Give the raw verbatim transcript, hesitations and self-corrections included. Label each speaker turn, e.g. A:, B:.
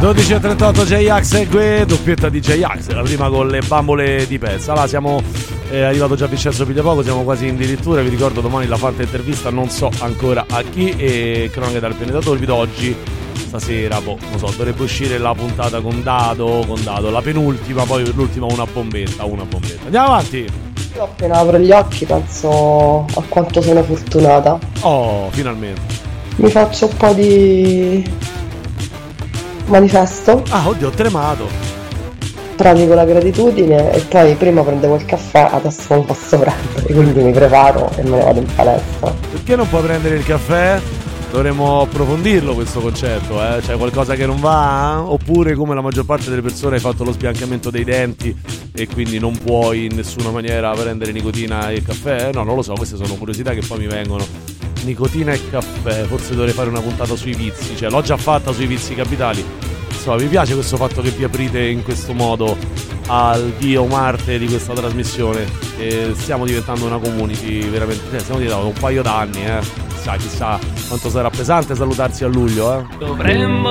A: dodici e trentotto J-Ax segue, doppietta di J-Ax, la prima con le bambole di pezza. Là siamo è arrivato già Vincenzo Pigliapoco, siamo quasi in dirittura. Vi ricordo domani la fatta intervista, non so ancora a chi, e cronache dal pianeta Torbido. Oggi, stasera, boh, non so, dovrebbe uscire la puntata con Dado, con Dado, la penultima, poi per l'ultima una bombetta, una bombetta. Andiamo avanti.
B: Io appena apro gli occhi penso a quanto sono fortunata.
A: Oh, finalmente.
B: Mi faccio un po' di manifesto.
A: Ah, oddio, ho tremato.
B: Pratico la gratitudine e poi prima prendevo il caffè, adesso non posso prendere, quindi mi preparo e me ne vado in palestra.
A: Perché non puoi prendere il caffè? Dovremmo approfondirlo questo concetto, eh? C'è qualcosa che non va? Oppure, come la maggior parte delle persone, hai fatto lo sbiancamento dei denti e quindi non puoi in nessuna maniera prendere nicotina e caffè? No, non lo so, queste sono curiosità che poi mi vengono. Nicotina e caffè, forse dovrei fare una puntata sui vizi, cioè l'ho già fatta sui vizi capitali. Insomma, mi piace questo fatto che vi aprite in questo modo al Dio Marte di questa trasmissione, e stiamo diventando una community veramente, cioè, stiamo diventando un paio d'anni, eh. Chissà, chissà quanto sarà pesante salutarsi a luglio, eh.
C: Dovremmo